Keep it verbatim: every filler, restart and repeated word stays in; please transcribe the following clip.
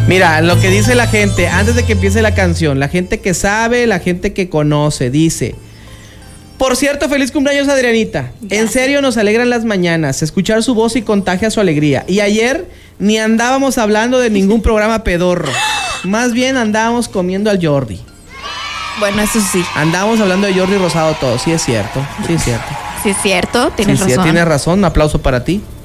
Mira, lo que dice la gente, antes de que empiece la canción, la gente que sabe, la gente que conoce, dice: por cierto, feliz cumpleaños, Adrianita. Ya. En serio, nos alegran las mañanas. Escuchar su voz y contagia su alegría. Y ayer ni andábamos hablando de ningún programa pedorro. Más bien andábamos comiendo al Jordi. Bueno, eso sí. Andábamos hablando de Jordi Rosado todo. Sí es cierto, sí es cierto. Sí es cierto, tienes sí, sí, razón. tienes razón. Un aplauso para ti.